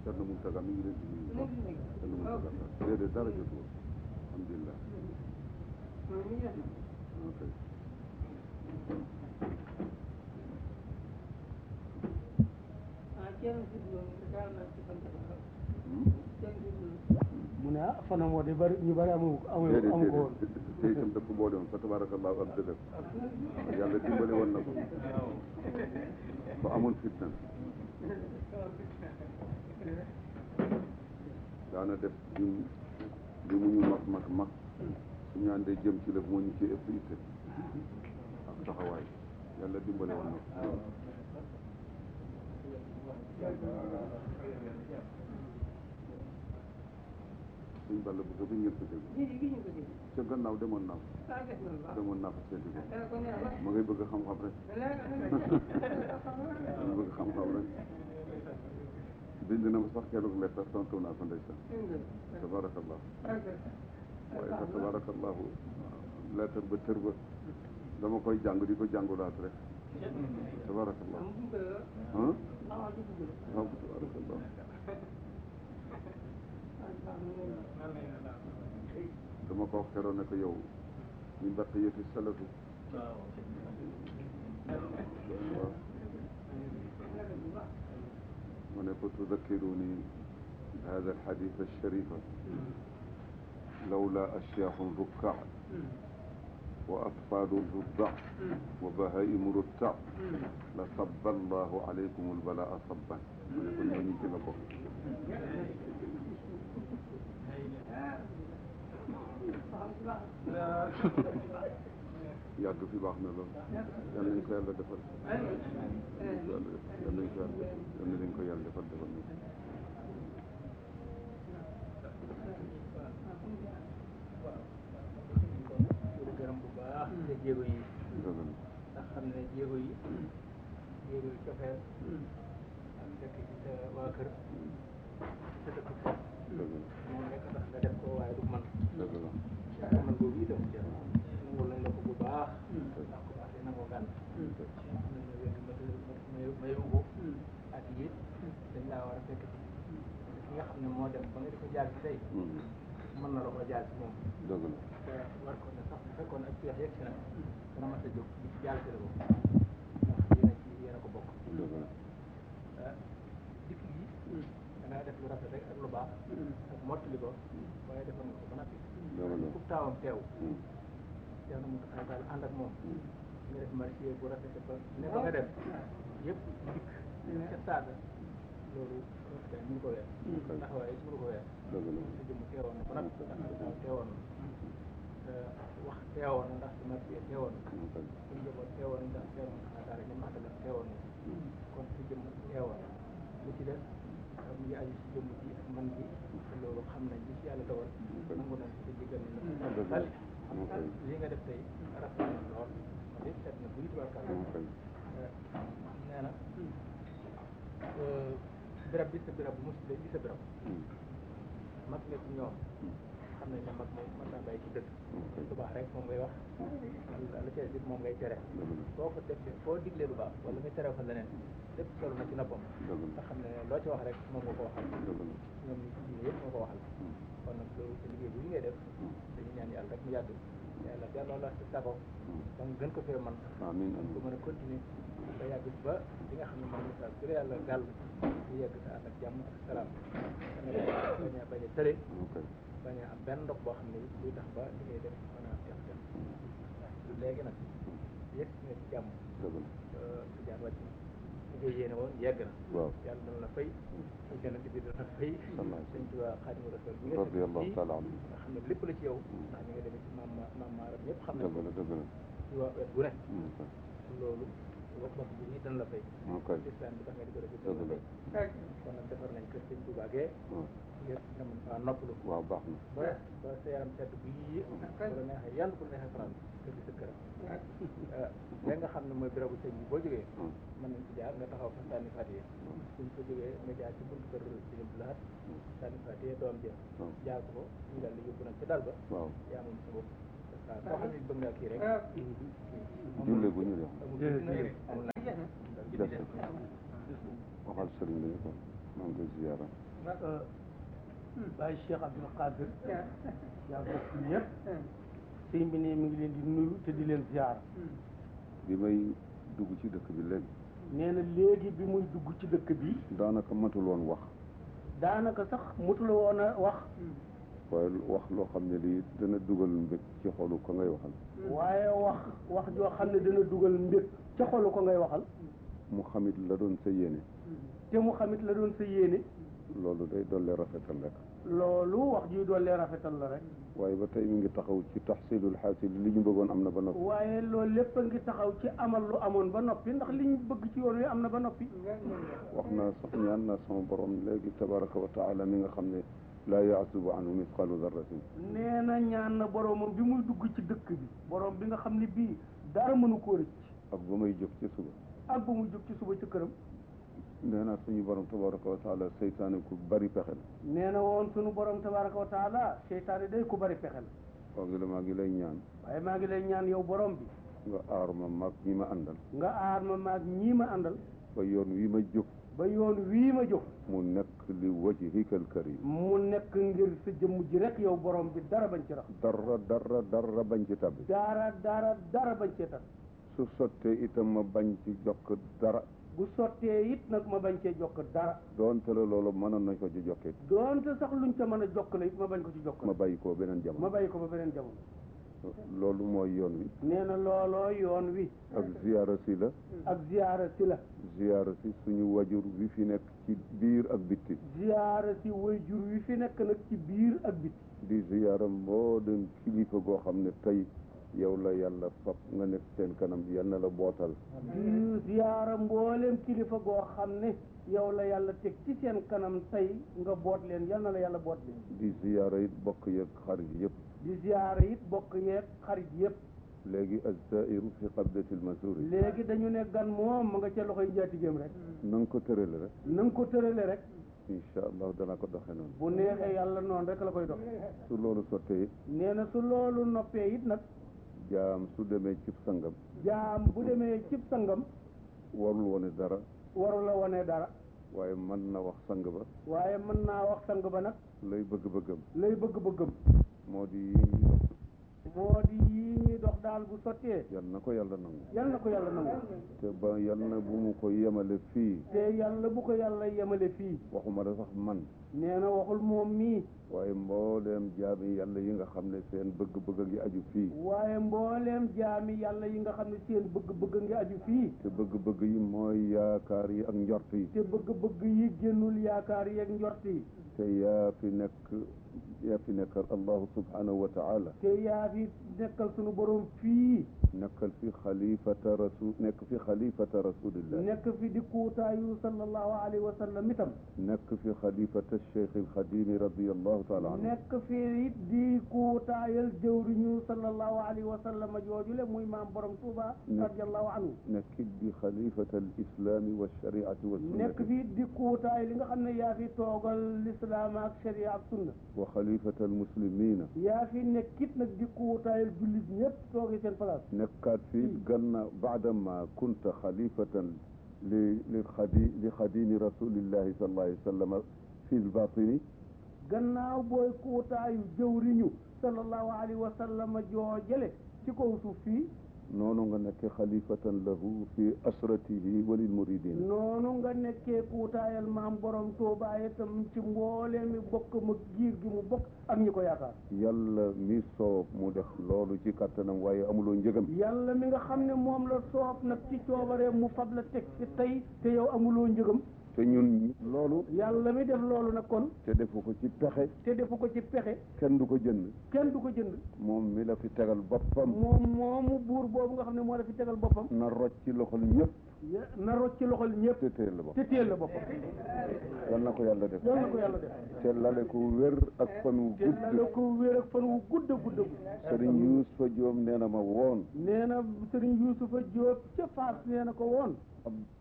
Thierno Mountaga mi ngi leen di nuyu. Thierno Mountaga déedéet dara jotul alhamdulilah. ok. mu ne ah fanam woo de bari ñu bari amu ko woon. te itam dafa boole woon fa tabarakallahu ak dëgër yàlla dimbale woon na ko ba amul fitna daana def li mu ñu mag suñu àndee jëm ci la moo ñu ci ëpp itte ak taxawaay yàlla dimbale woon na ko suñ balla bu ko fi ngeen ko dégg ca gannaaw demoon naa ko seeti ko ma ngay bëgg xam-xam rek ma bëgg xam-xam rek bind na ma sax keroog lettre tontu naa ko ndeysaan tabarakallah waaye fa tabarakallahu lettre ba tër ba dama koy jàng di ko jàngulaat rek tabarakallah waaw tabarakallah dama ko wax keroog ne ko yow min baqiyati salafi ma ne ko tudakkiruni hada alhadith alsharifa lawla ashyaakhun rukkaa wa atfaalun ruddaa wa bahaa'imu ruttaa la sabba allahu alaykum albalaa sabban ma ne ko ñooñu ci la bokk yàgg fi baax na lool yal nañ ko yàlla defal yal nañ ko yàlla defal na gërëm bu baax te jéego yi ndax xam ne jéego yi cofeel ak dëkk ci sa waa kër sa dëkk foofu moom rek tax nga def ko waaye du man man boobu itam nangul nañ la ko bu baax ndax ko baax dina ko gànn mayu ko ak it dañ laa war a fekk ci ki nga xam ne moo dem ba nga di ko jaar ci tey mën na la ko jaar ci moom te war ko ne sax bu fekkoon ak peex yegg si nag dana mat a jóg di ci jaar ci la ko ndax yéen a ko bokk dikk gi dangaa def lu rafet rek ak lu baax ak mottali ko waaye defal nga ko ba noppi fub taawam teew na mu taxaw ànd ak moom nga def marché bu rafet ba ne ba nga def yëpp dikk ca saasa loolu rafet mënu ko weer ndax waaye mënu ko weer sa jëmm teewoon na ba noppi ndax teewoon na wax teewoon na ndax si marché teewoon na suñu jëmoon teewoon na ndax teewoon na daal ñu matal teewoon na kon sa jëmm teewoon na lu ci def mu ngi aju si jëmm ji ak man ji te loolu xam nañ li ci yàlla dogal nangu nañ te jéggal nañ la sali lii nga def tey rafet na lool ma def seet na buy tubarkal nee na birab bi sa birab bu musidé bi sa birab mag nga ci ñoom xam nañ ne mag moom mën naa bàyyi ci dëkk lu baax rek moom ngay wax la ca dit moom ngay tere boo ko defee foo diglee lu baax wala nga tere fa leneen lépp solu na ci noppam nga xam ne loo ci wax rek moom nga ko waxal ñoom ñi ci diine yëpp nga ko waxal kon nag loolu ci liggéey bi li ngay def dañu ñaan yàlla rek mu yàgg yàlla delloo la sa sago ba nga gën ko fee man man ko mën a continuer ba yàgg ba li nga xam ne moom misaal su la yàlla gàll ñu yegg sa ànd ak jàmm ak salaam bañ a tële bañ a am benn ndox boo xam ne luy tax ba li ngay def mën a def léegi nag yegg nga ci jàmm si jaar wàcc na li ngay yéene woon yegg na yàlla dana la fay sa yonent bi dana fay sëñ Tuubaa Xaadimu Rasuul bi nga nga xam ne lépp la ci yow ndax ni nga demee ci maam maaram ñëpp xam ne ci waa wet gu ne loolu bokk bi nii dana la fay islam bi tax nga di ko def dana la fay kon nag defar nañ kër sëñ Tuubaa gee ngir nga mën faa noppalu waaw baax na ba sa yaram sedd bii bu la neexee yàlla bu la neexee France kër gi sa këram léegi nga xam ne mooy bérébu sëñ bi boo jógee mën nañ ci jaar nga taxaw fa sànni fatiye suñ fa jógee nga jaar ci buntu kër sëñ Abdou Lahad sànni fatiye doom jë jaar ko ko ñu daal di yóbbu nag ci dal ba yaa moom sa bopp waaw koo xam ne bëgg ngaa kii rek jullee gu ñu def amul waxal sëriñ bi maa ngi koy ziyaara. Baye Cheikh Abdoul Qadir yaa bokk ñëpp sëñ bi ne mi ngi leen di nuyu te di leen ziyaara. bi may dugg ci dëkk bi léegi. nee na léegi bi muy dugg ci dëkk bi. daanaka matul woon wax. daanaka sax matul woon a wax. waaye wax loo xam ne lii dana dugal mbég ci xolu ko ngay waxal. waaye wax joo xam ne dana dugal mbég ca xolu ko ngay waxal. mu xamit la doon sa yéene. te mu xamit la doon sa yéene. loolu day dolli rafetal rek. loolu wax ji dolli rafetal la rek. waaye ba tey mi ngi taxaw ci taxsilul xaasil li ñu bëggoon am na ba noppi. waaye loolu lépp a ngi taxaw ci amal lu amoon ba noppi ndax li ñu bëgg ci yoon wi am na ba noppi. wax naa sax ñaan naa sama borom léegi tabaraka wa taala mi nga xam ne laa yaasubu anhu misqaalu darratin. nee na ñaan na boromam bi muy dugg ci dëkk bi borom bi nga xam ne bii dara mënu koo rëcc. ak ba may jóg ci suba. ak ba muy jóg ci suba ci këram. nee naa suñu borom tabaraka wa taala seytaane ku bari pexe la. nee na woon suñu borom tabaraka wa taala seytaane day ku bari pexe la. waaw gi la maa ngi lay ñaan. waaye maa ngi lay ñaan yow borom bi. nga aar ma maag ñi ma àndal. nga aar ma maag ñii ma àndal. ba yoon wi ma jóg. ba yoon wii ma jóg. mu nekk li wajhikal karim. mu nekk ngir sa jëmm ji rek yow borom bi dara bañ ci rax. dara bañ ci tabbi. dara bañ cee tab. su sottee itam ma bañ ci jokk dara. bu sottee it nag ma bañ cee jokk dara. doonte la loolu mënoon nañ ko ci jokkee. doonte sax luñ ca mën a jokk la it ma bañ ko ci jokk. ma bàyyi ko beneen jamono. ma bàyyi ko ba beneen jamono. loolu mooy yoon wi. nee na looloo yoon wi. ak ziyaara si la. ak ziyaara si la. ziyaara si suñu wajur wi fi nekk ci biir ak bitti. ziyaara si wayjur wi fi nekk nag ci biir ak bitti. di ziyaara mboolem kilifa goo xam ne tey yow la yàlla fab nga nekk seen kanam yal na la bootal. di ziyaara mboolem kilifa goo xam ne yow la yàlla teg ci seen kanam tey nga boot leen yal na la yàlla boot leen. di ziyaara it bokk yeeg xarit yëpp. di ziyaara it bokk yeeg xarit yëpp. léegi az-zaa'iru fi qabdatil mazuri. léegi dañu ne gan moom ma nga ca loxoy njaatigéem rek. na nga ko tërale rek. na nga ko tërale rek. incha allah dana ko doxee noonu. bu neexee yàlla noonu rek la koy dox. su loolu sottee it. nee na su loolu noppee it nag. jaam su demee cib sangam. jaam bu demee cib sangam. warul wone dara. warul la wone dara. waaye mën na wax sang ba. waaye mën naa wax sang ba nag. lay bëgg-bëggam. lay bëgg-bëggam. moo di yi ñuy dox. moo di yii ñuy dox daal bu sottee. yal na ko yàlla nangu. yal na ko yàlla nangu. te ba yal na bu mu ko yemale fii. te yàlla bu ko yàlla yemale fii. waxuma la sax man. nee na waxul moom mii. waaye mbooleem jaami yàlla yi nga xam ne seen bëgg-bëgg ngi aju fii. waaye mbooleem jaami yàlla yi nga xam ne seen bëgg-bëgg ngi aju fii. te bëgg-bëgg yi mooy yaakaar yi ak njort yi. te bëgg-bëgg yi génnul yaakaar yi ak njort yi. te yaa fi nekkal allahu subhanahu wa taala. te yaa fi nekkal sunu borom fii. nekkal fi xalifata rasul nekk fi xalifata rasulillah. nekk fi di kuutaayu sallallahu alayhi wa sallam itam. nekk fi xalifata cheikh alxadimi radiallahu taala anhu. nekk fi it di kuutaayal jëwriñu sallallahu alayhi wa sallam joojule muy maam borom Tuuba radiallahu anhu. nekk di xalifata alislami wa shariati wa sunnati. nekk fi di kuutaay li nga xam ne yaa fi toogal lislaam ak sharia ak sunna. wa xalifata almuslimina. yaa fi nekkit nag di kuutaayal jullit ñëpp toogee seen place. nekkaat fii gannaaw baadama kunta xalifatan li xadimi rasulillahi sallallahu alayhi wa sallam fi lbatini. gannaaw booy kuutaayu jëwriñu sallallahu alayhi wa sallam joojale ci kaw suuf fii. noonu nga nekkee xalifatan lahu fi asratihi wa lil muridin. noonu nga nekkee kuutaayal maam borom Tuubaa itam ci mboolee mi bokk ma giir gi mu bokk ak ñi ko yaakaar. yàlla mi soob mu def loolu ci kattanam waaye amuloo njëgam. yàlla mi nga xam ne moom la soob nag ci coobaree mu fab la teg ci tey te yow amuloo njëgam. te ñun loolu. yàlla mi def loolu nag kon. te defu ko ci pexe. te defu ko ci pexe. kenn du ko jënd. kenn du ko jënd. moom mi la fi tegal boppam. moomu buur boobu nga xam ne moo la fi tegal boppam. na rocc ci loxol ñëpp. na rocc ci loxol ñëpp. te téel la boppam. te téel la boppam. yal na ko yàlla def. yal na ko yàlla def. te lale ko wér ak fan wu gudd. te lale ko wér ak fan wu gudd a gudd. Sëriñ Yuusufa Jóob nee na ma woon. nee na Sëriñ Yuusufa Jóob ca Faas nee na ko woon.